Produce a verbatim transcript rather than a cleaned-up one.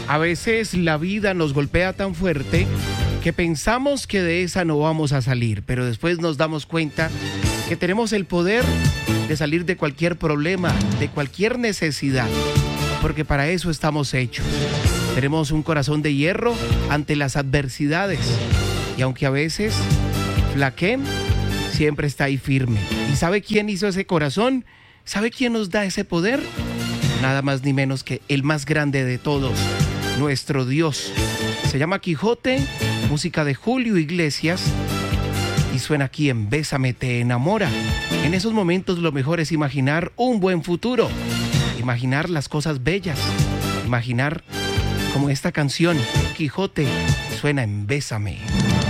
A veces la vida nos golpea tan fuerte que pensamos que de esa no vamos a salir, pero después nos damos cuenta que tenemos el poder de salir de cualquier problema, de cualquier necesidad, porque para eso estamos hechos. Tenemos un corazón de hierro ante las adversidades y aunque a veces flaqueen, siempre está ahí firme. ¿Y sabe quién hizo ese corazón? ¿Sabe quién nos da ese poder? Nada más ni menos que el más grande de todos, nuestro Dios. Se llama Quijote, música de Julio Iglesias y suena aquí en Bésame te enamora. En esos momentos lo mejor es imaginar un buen futuro, imaginar las cosas bellas, imaginar como esta canción, Quijote, suena en Bésame.